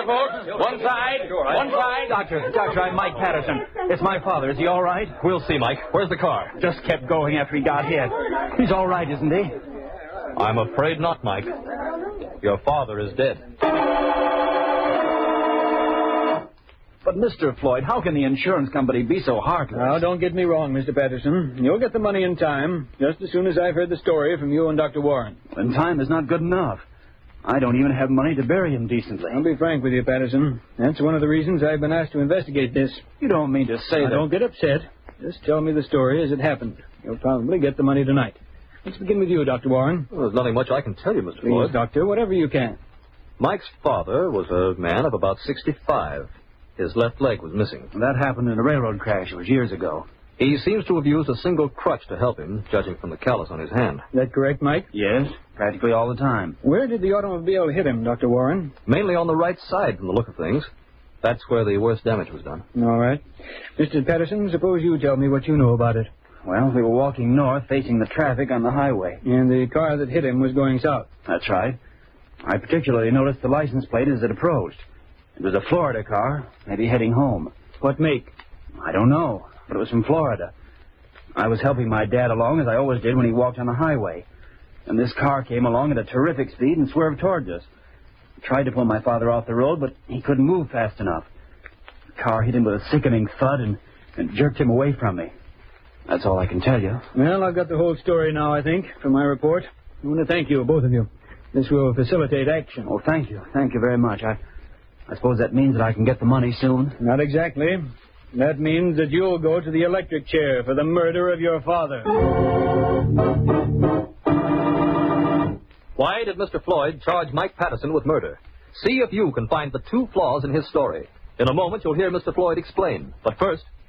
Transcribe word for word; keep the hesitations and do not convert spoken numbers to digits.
closer, folks. One side. One side. Doctor, Doctor, I'm Mike Patterson. It's my father. Is he all right? We'll see, Mike. Where's the car? Just kept going after he got hit. He's all right, isn't he? I'm afraid not, Mike. Your father is dead. But, Mister Floyd, how can the insurance company be so heartless? Now, don't get me wrong, Mister Patterson. You'll get the money in time, just as soon as I've heard the story from you and Doctor Warren. And time is not good enough. I don't even have money to bury him decently. I'll be frank with you, Patterson. That's one of the reasons I've been asked to investigate this. You don't mean to say now, that... don't get upset. Just tell me the story as it happened. You'll probably get the money tonight. Let's begin with you, Doctor Warren. Well, there's nothing much I can tell you, Mister Please, Floyd. Doctor, whatever you can. Mike's father was a man of about sixty-five. His left leg was missing. That happened in a railroad crash. It was years ago. He seems to have used a single crutch to help him, judging from the callus on his hand. Is that correct, Mike? Yes, practically all the time. Where did the automobile hit him, Doctor Warren? Mainly on the right side, from the look of things. That's where the worst damage was done. All right. Mister Patterson, suppose you tell me what you know about it. Well, we were walking north, facing the traffic on the highway. And the car that hit him was going south. That's right. I particularly noticed the license plate as it approached. It was a Florida car, maybe heading home. What make? I don't know, but it was from Florida. I was helping my dad along, as I always did when he walked on the highway. And this car came along at a terrific speed and swerved towards us. I tried to pull my father off the road, but he couldn't move fast enough. The car hit him with a sickening thud and, and jerked him away from me. That's all I can tell you. Well, I've got the whole story now, I think, from my report. I want to thank you, both of you. This will facilitate action. Oh, thank you. Thank you very much. I, I suppose that means that I can get the money soon. Not exactly. That means that you'll go to the electric chair for the murder of your father. Why did Mister Floyd charge Mike Patterson with murder? See if you can find the two flaws in his story. In a moment, you'll hear Mister Floyd explain. But first...